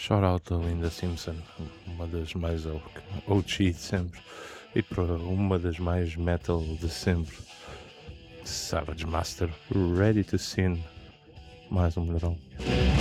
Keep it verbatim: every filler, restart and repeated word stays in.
Shout out a Linda Simpson, uma das mais O G de sempre, e para uma das mais metal de sempre, Savage Master, Ready to Sin, mais um melhorão.